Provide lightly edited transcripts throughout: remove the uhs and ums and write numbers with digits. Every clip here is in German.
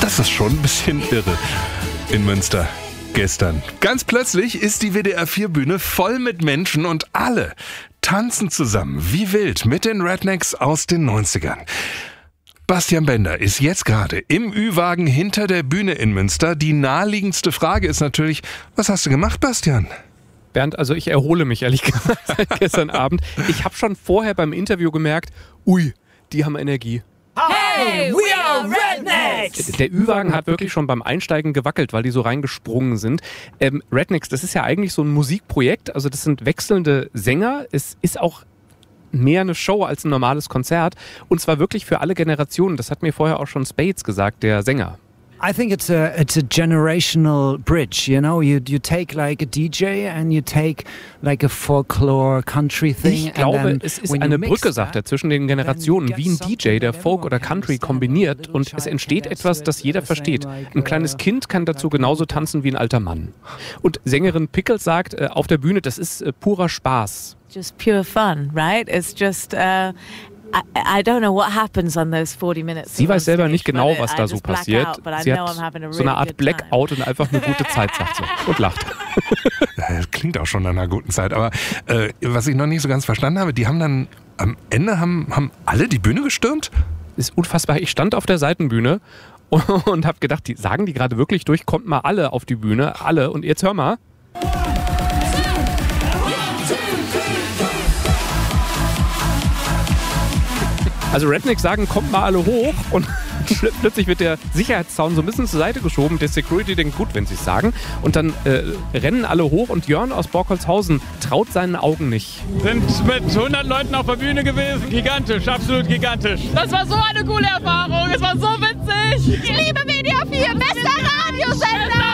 Das ist schon ein bisschen irre in Münster gestern. Ganz plötzlich ist die WDR-4-Bühne voll mit Menschen und alle tanzen zusammen wie wild mit den Rednecks aus den 90ern. Bastian Bender ist jetzt gerade im Ü-Wagen hinter der Bühne in Münster. Die naheliegendste Frage ist natürlich, was hast du gemacht, Bastian? Bernd, also ich erhole mich ehrlich gesagt seit gestern Abend. Ich habe schon vorher beim Interview gemerkt, ui, die haben Energie. Hey, we are Rednecks! Der Ü-Wagen hat wirklich schon beim Einsteigen gewackelt, weil die so reingesprungen sind. Rednecks, das ist ja eigentlich so ein Musikprojekt, also das sind wechselnde Sänger. Es ist auch mehr eine Show als ein normales Konzert und zwar wirklich für alle Generationen. Das hat mir vorher auch schon Spades gesagt, der Sänger. I think it's a generational bridge, you know. You take like a DJ and you take like a folklore country thing. Ich glaube, es ist eine Brücke, sagt er, zwischen den Generationen, wie ein DJ, der Folk oder Country kombiniert und es entsteht etwas, das jeder versteht. Ein kleines Kind kann dazu genauso tanzen wie ein alter Mann. Und Sängerin Pickles sagt auf der Bühne, das ist purer Spaß. Just pure fun, right? It's just I don't know what happens on those 40 minutes. Sie weiß selber nicht genau, was da so passiert. Sie hat so eine Art Blackout und einfach eine gute Zeit, sagt sie. Und lacht. Das klingt auch schon nach einer guten Zeit. Aber was ich noch nicht so ganz verstanden habe, die haben dann am Ende haben alle die Bühne gestürmt? Ist unfassbar. Ich stand auf der Seitenbühne und habe gedacht, sagen die gerade wirklich durch, kommt mal alle auf die Bühne, alle. Und jetzt hör mal. Also Rednecks sagen, kommt mal alle hoch und plötzlich wird der Sicherheitszaun so ein bisschen zur Seite geschoben. Der Security denkt, gut, wenn sie es sagen. Und dann rennen alle hoch und Jörn aus Borkholzhausen traut seinen Augen nicht. Sind mit 100 Leuten auf der Bühne gewesen. Gigantisch, absolut gigantisch. Das war so eine coole Erfahrung. Es war so witzig. Ich liebe WDR 4, bester Radiosender.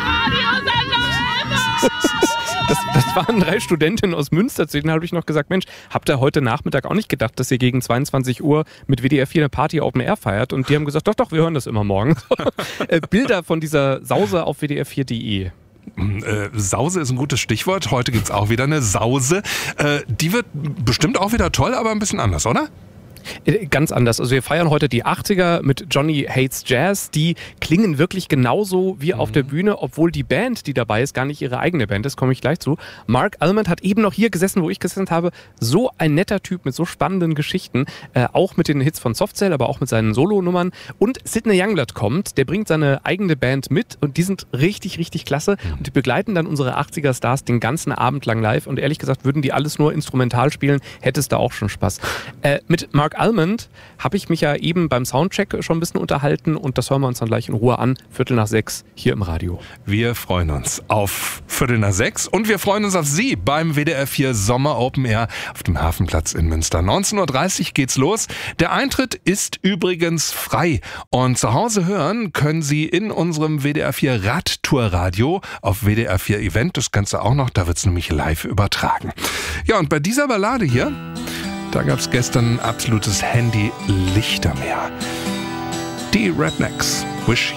Das waren 3 Studentinnen aus Münster, zu denen habe ich noch gesagt, Mensch, habt ihr heute Nachmittag auch nicht gedacht, dass ihr gegen 22 Uhr mit WDR 4 eine Party Open Air feiert? Und die haben gesagt, doch, wir hören das immer morgen. Bilder von dieser Sause auf WDR4.de. Sause ist ein gutes Stichwort. Heute gibt es auch wieder eine Sause. Die wird bestimmt auch wieder toll, aber ein bisschen anders, oder? Ganz anders. Also wir feiern heute die 80er mit Johnny Hates Jazz. Die klingen wirklich genauso wie auf der Bühne, obwohl die Band, die dabei ist, gar nicht ihre eigene Band ist, komme ich gleich zu. Mark Almond hat eben noch hier gesessen, wo ich gesessen habe. So ein netter Typ mit so spannenden Geschichten. Auch mit den Hits von Softcell, aber auch mit seinen Solonummern. Und Sidney Youngblood kommt, der bringt seine eigene Band mit und die sind richtig, richtig klasse. Und die begleiten dann unsere 80er-Stars den ganzen Abend lang live. Und ehrlich gesagt, würden die alles nur instrumental spielen, hätte es da auch schon Spaß. Mit Mark Almond habe ich mich ja eben beim Soundcheck schon ein bisschen unterhalten und das hören wir uns dann gleich in Ruhe an. 5:45 hier im Radio. Wir freuen uns auf 5:45 und wir freuen uns auf Sie beim WDR 4 Sommer Open Air auf dem Hafenplatz in Münster. 19:30 Uhr geht's los. Der Eintritt ist übrigens frei und zu Hause hören können Sie in unserem WDR 4 Radtour-Radio auf WDR 4 Event. Das Ganze auch noch, da wird's nämlich live übertragen. Ja, und bei dieser Ballade hier, da gab es gestern ein absolutes Handy-Lichtermeer. Die Rednecks. Wish